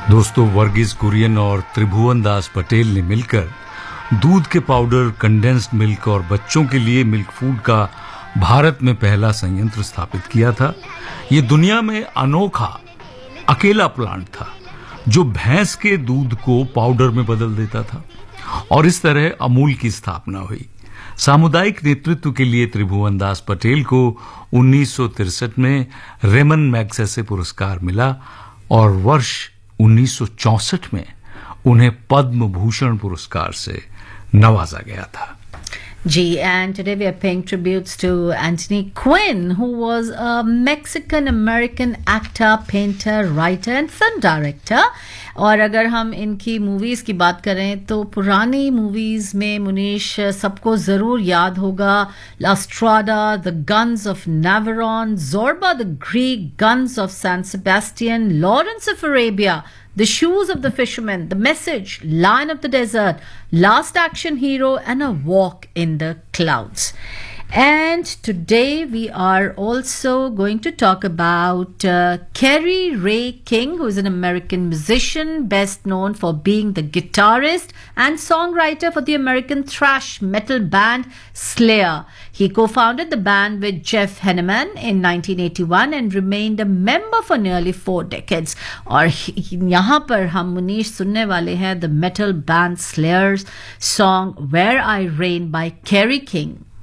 दोस्तों, वर्गीस कुरियन और त्रिभुवन दास पटेल ने मिलकर दूध के पाउडर, कंडेंस्ड मिल्क और बच्चों के लिए मिल्क फूड का भारत में पहला संयंत्र स्थापित किया था। ये दुनिया में अनोखा अकेला प्लांट था जो भैंस के दूध को पाउडर में बदल देता था और इस तरह अमूल की स्थापना हुई। सामुदायिक नेतृत्व के लिए त्रिभुवन दास पटेल को 1963 में रेमन मैग्सेसे पुरस्कार मिला और वर्ष 1964 में उन्हें पद्म भूषण पुरस्कार से नवाजा गया था। Gee, and today we are paying tributes to Anthony Quinn, who was a Mexican-American actor, painter, writer and film director. और अगर हम इनकी मूवीज़ की बात करें तो पुरानी मूवीज़ में मुनीश सबको ज़रूर याद होगा La Strada, The Guns of Navarone, Zorba the Greek, Guns of San Sebastian, Lawrence of Arabia, The Shoes of the Fisherman, The Message, Lion of the Desert, Last Action Hero, and A Walk in the Clouds. And today we are also going to talk about Kerry Ray King, who is an American musician, best known for being the guitarist and songwriter for the American thrash metal band Slayer. He co-founded the band with Jeff Henneman in 1981 and remained a member for nearly 4 decades. और यहाँ पर हम मुनीश सुनने वाले हैं the metal band Slayer's song Where I Reign by Kerry King.